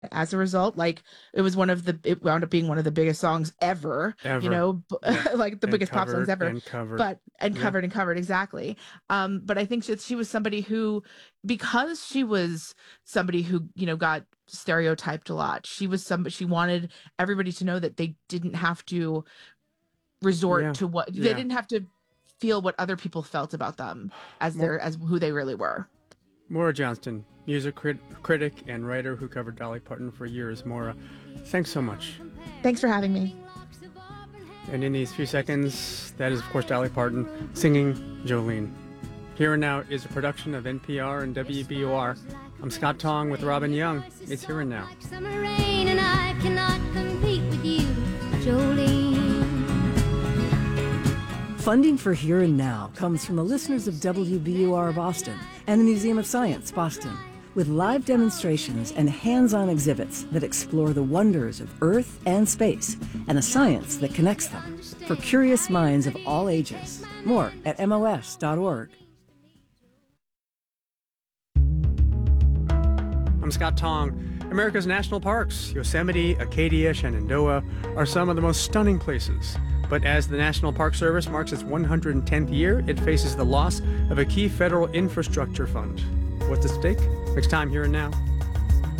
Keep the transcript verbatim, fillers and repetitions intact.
as a result. Like it was one of the it wound up being one of the biggest songs ever, you Ever. know, Yeah. like the And biggest pop songs covered ever. and covered. But and Yeah. covered and covered exactly. Um, but I think that she was somebody who, because she was somebody who, you know, got stereotyped a lot. She was somebody she wanted everybody to know that they didn't have to resort Yeah. to what they Yeah. didn't have to feel what other people felt about them as More their as who they really were. Maura Johnston, music crit- critic and writer who covered Dolly Parton for years. Maura, thanks so much. Thanks for having me. And in these few seconds, that is, of course, Dolly Parton singing Jolene. Here and Now is a production of N P R and W B O R. I'm Scott Tong with Robin Young. It's Here and Now. Summer rain and I cannot compete with you, Jolene. Funding for Here and Now comes from the listeners of W B U R Boston and the Museum of Science, Boston, with live demonstrations and hands-on exhibits that explore the wonders of Earth and space and the science that connects them for curious minds of all ages. More at M O S dot org. I'm Scott Tong. America's national parks, Yosemite, Acadia, Shenandoah, are some of the most stunning places. But as the National Park Service marks its one hundred tenth year, it faces the loss of a key federal infrastructure fund. What's at stake? Next time, Here and Now.